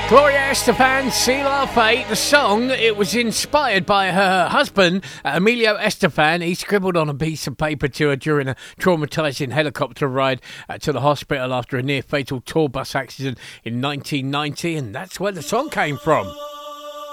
Gloria Estefan, Seal Our Fate. The song, it was inspired by her husband, Emilio Estefan. He scribbled on a piece of paper to her during a traumatising helicopter ride to the hospital after a near-fatal tour bus accident in 1990, and that's where the song came from.